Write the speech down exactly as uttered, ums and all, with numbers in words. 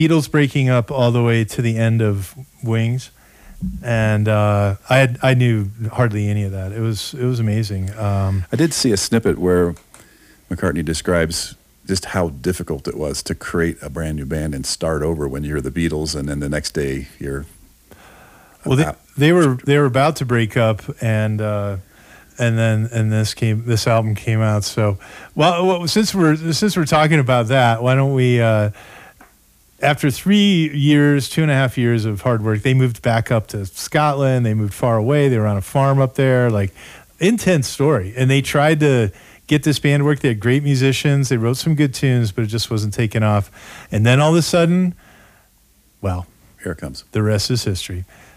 Beatles breaking up all the way to the end of Wings, and uh, I had I knew hardly any of that. It was it was amazing. Um, I did see a snippet where McCartney describes just how difficult it was to create a brand new band and start over when you're the Beatles, and then the next day you're. Well, they, they were they were about to break up, and uh, and then and this came this album came out. So, well, well since we're since we're talking about that, why don't we? Uh, after three years, two and a half years of hard work, they moved back up to Scotland. They moved far away. They were on a farm up there. Like, intense story, and they tried to get this band work. They had great musicians. They wrote some good tunes, but it just wasn't taking off. And then all of a sudden, well, here it comes. The rest is history.